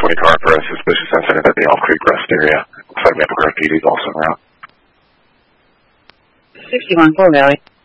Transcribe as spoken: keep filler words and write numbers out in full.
twenty car for a suspicious incident at the Elm Creek Rest area. Looks like Maple Grove P D is also en route. sixty-one, Fort Valley.